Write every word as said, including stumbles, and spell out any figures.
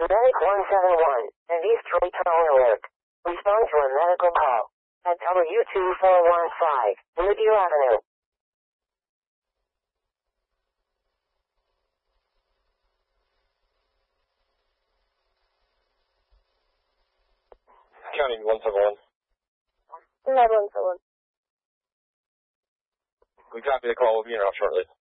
Medic one seven one and East Raytown Alert. Respond to a medical call at W two four one five, Lydia Avenue. County one seven one. nine one seven. We copy the call. We'll be in out shortly.